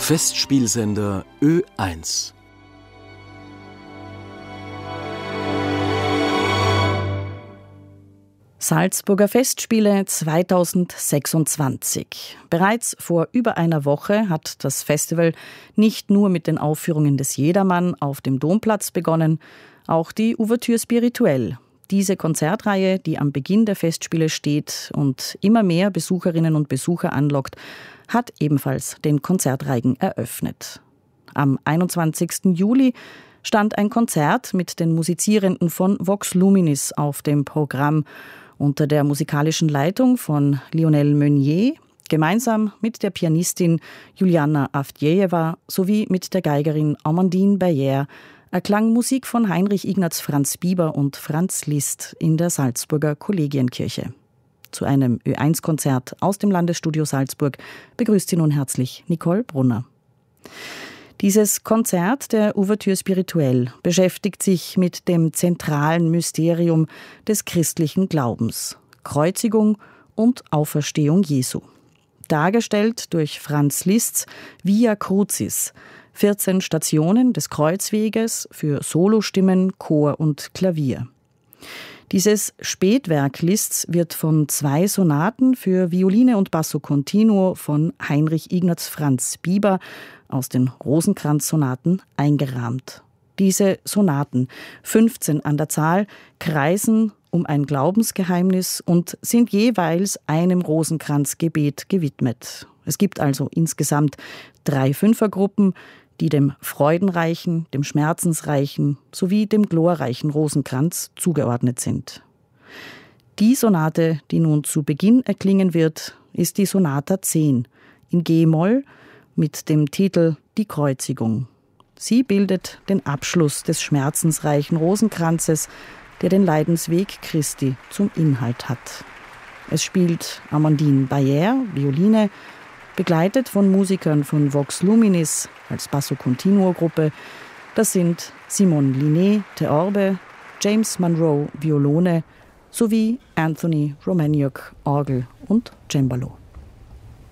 Festspielsender Ö1. Salzburger Festspiele 2026. Bereits vor über einer Woche hat das Festival nicht nur mit den Aufführungen des Jedermann auf dem Domplatz begonnen, auch die Ouverture Spirituelle. Diese Konzertreihe, die am Beginn der Festspiele steht und immer mehr Besucherinnen und Besucher anlockt, hat ebenfalls den Konzertreigen eröffnet. Am 21. Juli stand ein Konzert mit den Musizierenden von Vox Luminis auf dem Programm unter der musikalischen Leitung von Lionel Meunier, gemeinsam mit der Pianistin Juliana Avdjejewa sowie mit der Geigerin Amandine Bayer erklang Musik von Heinrich Ignaz Franz Bieber und Franz Liszt in der Salzburger Kollegienkirche. Zu einem Ö1-Konzert aus dem Landesstudio Salzburg begrüßt Sie nun herzlich Nicole Brunner. Dieses Konzert der Ouverture Spirituelle beschäftigt sich mit dem zentralen Mysterium des christlichen Glaubens, Kreuzigung und Auferstehung Jesu. Dargestellt durch Franz Liszt's Via Crucis, 14 Stationen des Kreuzweges für Solostimmen, Chor und Klavier. Dieses Spätwerk Liszt's wird von 2 Sonaten für Violine und Basso Continuo von Heinrich Ignaz Franz Bieber aus den Rosenkranz-Sonaten eingerahmt. Diese Sonaten, 15 an der Zahl, kreisen um ein Glaubensgeheimnis und sind jeweils einem Rosenkranzgebet gewidmet. Es gibt also insgesamt 3 Fünfergruppen, die dem freudenreichen, dem schmerzensreichen sowie dem glorreichen Rosenkranz zugeordnet sind. Die Sonate, die nun zu Beginn erklingen wird, ist die Sonata 10 in G-Moll mit dem Titel Die Kreuzigung. Sie bildet den Abschluss des schmerzensreichen Rosenkranzes, der den Leidensweg Christi zum Inhalt hat. Es spielt Amandine Bayer, Violine, begleitet von Musikern von Vox Luminis als Basso Continuo Gruppe. Das sind Simon Linné, Theorbe, James Monroe, Violone sowie Anthony Romaniuk, Orgel und Cembalo.